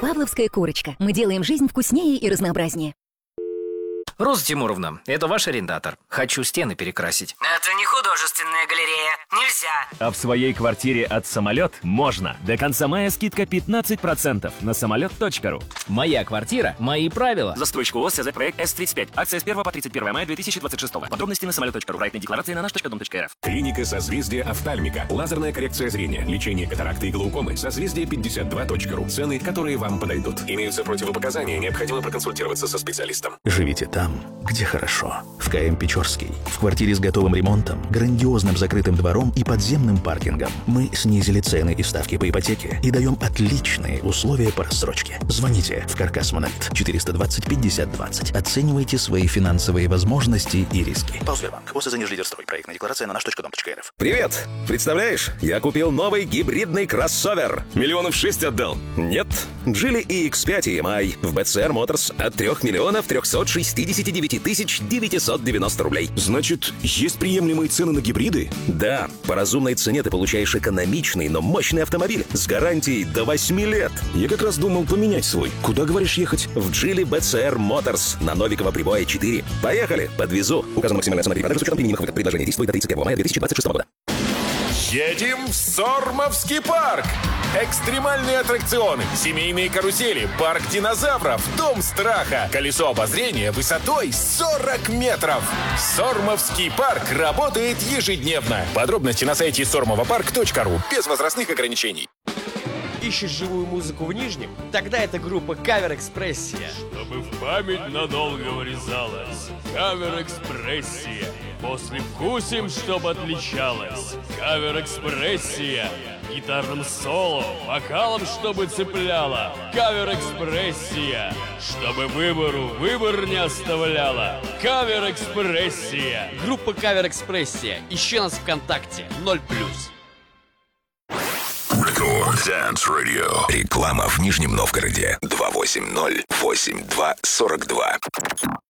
Павловская курочка. Мы делаем жизнь вкуснее и разнообразнее. Роза Тимуровна, это ваш арендатор. Хочу стены перекрасить. Это не художественная галерея. Нельзя. А в своей квартире от «Самолет» можно. До конца мая скидка 15% на самолет.ру. Моя квартира, мои правила. Застройщик ООО «СЗ Проект С-35». Акция с 1 по 31 мая 2026. Подробности на самолет.ру. Проектной декларации на наш.дом.рф. Клиника «Созвездие офтальмика». Лазерная коррекция зрения, лечение катаракты и глаукомы. Созвездие52.ру. Цены, которые вам подойдут. Имеются противопоказания, необходимо проконсультироваться со специалистом. Живите там, где хорошо. В КМ Печорский. В квартире с готовым ремонтом, грандиозным закрытым двором и подземным паркингом. Мы снизили цены и ставки по ипотеке и даем отличные условия по рассрочке. Звоните в Каркас Монолит 420 50 20. Оценивайте свои финансовые возможности и риски. Паусбербанк. ОСЗ Нижлидерстрой. Проектная декларация на наш.дом.рф. Привет! Представляешь, я купил новый гибридный кроссовер. 6 миллионов отдал? Нет. Geely EX5 EMI в BCR Motors от 3 369 990 рублей. Значит, есть приемлемые цены на гибриды? Да, по разумной цене ты получаешь экономичный, но мощный автомобиль с гарантией до 8 лет. Я как раз думал поменять свой. Куда, говоришь, ехать? В Geely BCR Motors на Новикова Прибоя 4. Поехали, подвезу. Указан максимальная цена перепродажи с учетом применимых выгод. Предложение действует до 31 мая 2026 года. Едем в Сормовский парк! Экстремальные аттракционы, семейные карусели, парк динозавров, дом страха, колесо обозрения высотой 40 метров. Сормовский парк работает ежедневно. Подробности на сайте sormovapark.ru. Без возрастных ограничений. Ищешь живую музыку в Нижнем? Тогда это группа Кавер-Экспрессия. Чтобы в память надолго врезалась. Кавер-Экспрессия. После вкусим, чтоб отличалась. Кавер-Экспрессия. Гитарным соло, вокалом, чтобы цепляла. Кавер-Экспрессия. Чтобы выбор не оставляла. Кавер-Экспрессия. Группа Кавер-Экспрессия. Ищи нас ВКонтакте. 0+. Dance Radio. Реклама в Нижнем Новгороде. 280-82-42.